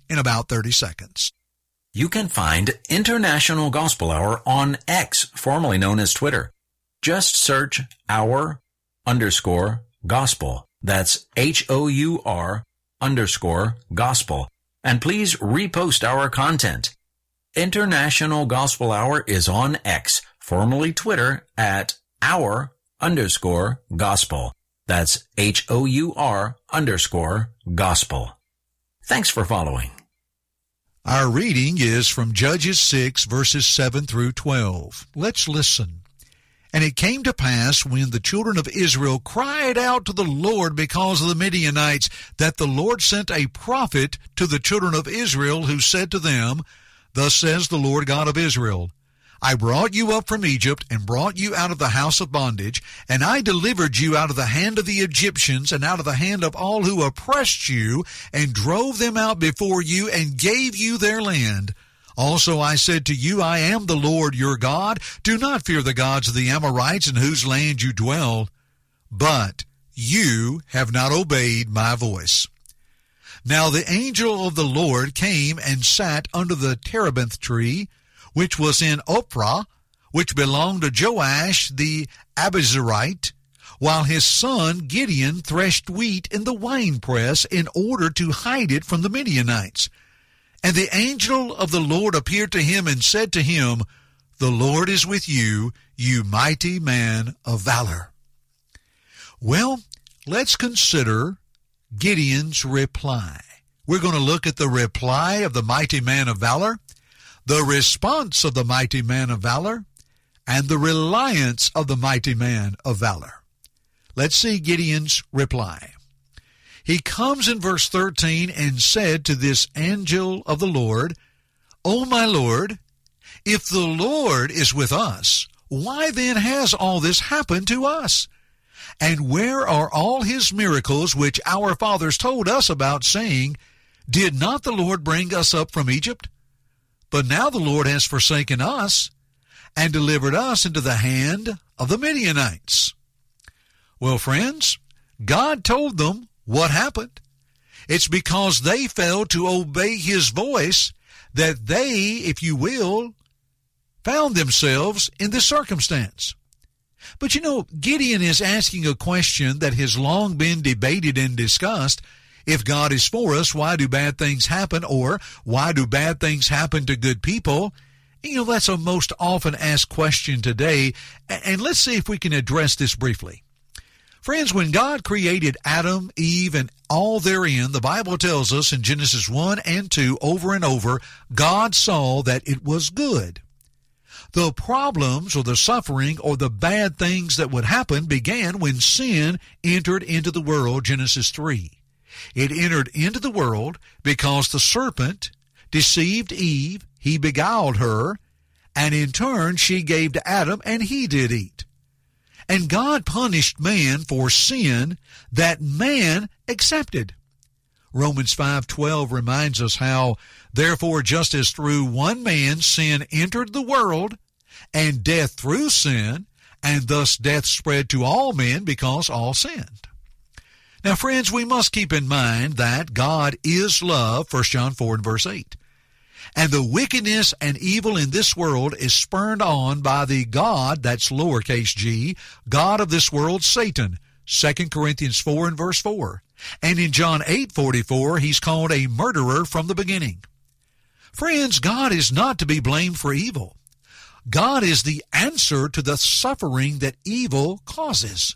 in about 30 seconds. You can find International Gospel Hour on X, formerly known as Twitter. Just search _gospel. That's HOUR_gospel. And please repost our content. International Gospel Hour is on X, formerly Twitter, at _gospel. That's HOUR_gospel. Thanks for following. Our reading is from Judges 6, verses 7 through 12. Let's listen. And it came to pass, when the children of Israel cried out to the Lord because of the Midianites, that the Lord sent a prophet to the children of Israel, who said to them, Thus says the Lord God of Israel, I brought you up from Egypt, and brought you out of the house of bondage, and I delivered you out of the hand of the Egyptians, and out of the hand of all who oppressed you, and drove them out before you, and gave you their land. Also I said to you, I am the Lord your God. Do not fear the gods of the Amorites, in whose land you dwell. But you have not obeyed my voice. Now the angel of the Lord came and sat under the terebinth tree, which was in Ophrah, which belonged to Joash the Abiezrite, while his son Gideon threshed wheat in the winepress in order to hide it from the Midianites. And the angel of the Lord appeared to him and said to him, The Lord is with you, you mighty man of valor. Well, let's consider Gideon's reply. We're going to look at the reply of the mighty man of valor, the response of the mighty man of valor, and the reliance of the mighty man of valor. Let's see Gideon's reply. He comes in verse 13 and said to this angel of the Lord, O my Lord, if the Lord is with us, why then has all this happened to us? And where are all his miracles which our fathers told us about, saying, Did not the Lord bring us up from Egypt? But now the Lord has forsaken us, and delivered us into the hand of the Midianites. Well, friends, God told them what happened. It's because they failed to obey his voice that they, if you will, found themselves in this circumstance. But you know, Gideon is asking a question that has long been debated and discussed. If God is for us, why do bad things happen? Or why do bad things happen to good people? You know, that's a most often asked question today. And let's see if we can address this briefly. Friends, when God created Adam, Eve, and all therein, the Bible tells us in Genesis 1 and 2 over and over, God saw that it was good. The problems or the suffering or the bad things that would happen began when sin entered into the world, Genesis 3. It entered into the world because the serpent deceived Eve, he beguiled her, and in turn she gave to Adam, and he did eat. And God punished man for sin that man accepted. Romans 5:12 reminds us how, therefore, just as through one man sin entered the world, and death through sin, and thus death spread to all men because all sinned. Now, friends, we must keep in mind that God is love, 1 John 4 and verse 8. And the wickedness and evil in this world is spurned on by the God, that's lowercase g, God of this world, Satan, 2 Corinthians 4 and verse 4. And in John 8:44, he's called a murderer from the beginning. Friends, God is not to be blamed for evil. God is the answer to the suffering that evil causes.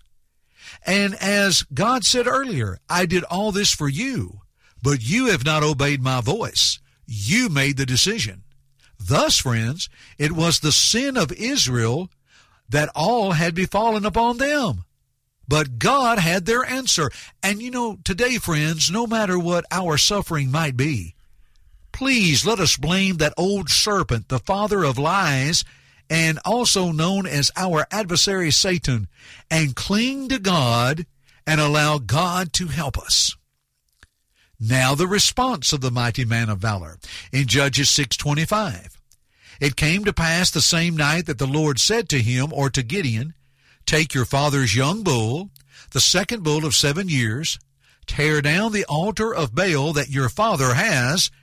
And as God said earlier, I did all this for you, but you have not obeyed my voice. You made the decision. Thus, friends, it was the sin of Israel that all had befallen upon them. But God had their answer. And you know, today, friends, no matter what our suffering might be, please let us blame that old serpent, the father of lies, and also known as our adversary Satan, and cling to God and allow God to help us. Now the response of the mighty man of valor in Judges 6:25. It came to pass the same night that the Lord said to him, or to Gideon, Take your father's young bull, the second bull of 7 years, tear down the altar of Baal that your father has,